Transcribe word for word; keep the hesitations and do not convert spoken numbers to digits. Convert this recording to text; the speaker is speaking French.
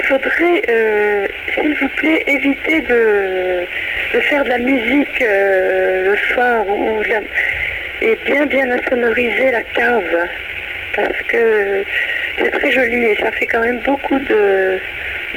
faudrait, euh, s'il vous plaît, éviter de, de faire de la musique euh, le soir ou de la, et bien bien insonoriser la cave parce que c'est très joli et ça fait quand même beaucoup de,